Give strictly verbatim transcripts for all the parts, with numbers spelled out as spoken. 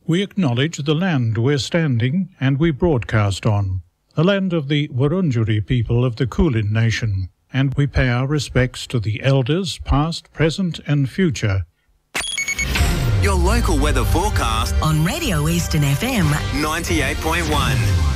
We acknowledge the land we're standing and we broadcast on, the land of the Wurundjeri people of the Kulin Nation, and we pay our respects to the elders past, present and future. Your local weather forecast on Radio Eastern F M ninety-eight point one.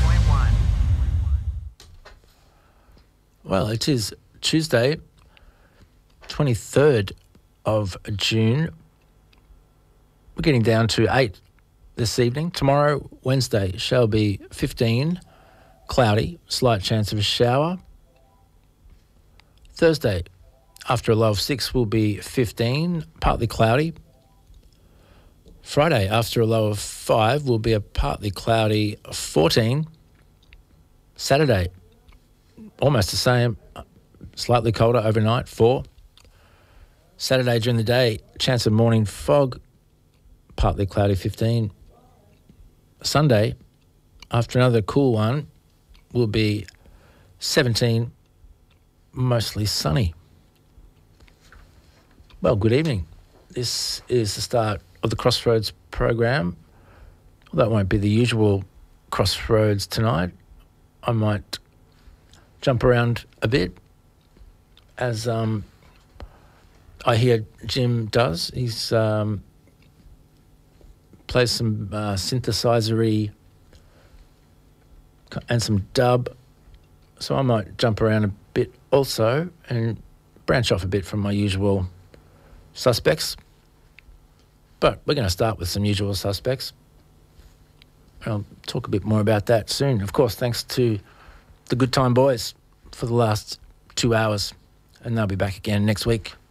Well, it is Tuesday, twenty-third of June. We're getting down to eight this evening. Tomorrow, Wednesday, shall be fifteen, cloudy, slight chance of a shower. Thursday, after a low of six, will be fifteen, partly cloudy. Friday, after a low of five, will be a partly cloudy fourteen. Saturday, almost the same, slightly colder overnight, four. Saturday during the day, chance of morning fog, partly cloudy, fifteen. Sunday, after another cool one, will be seventeen, mostly sunny. Well, good evening. This is the start of the Crossroads program. Well, that won't be the usual Crossroads tonight. I might jump around a bit, as um, I hear Jim does. He's um, plays some uh, synthesizer-y and some dub, so I might jump around a bit also and branch off a bit from my usual suspects. But we're going to start with some usual suspects. I'll talk a bit more about that soon. Of course, thanks to the Good Time Boys for the last two hours, and they'll be back again next week.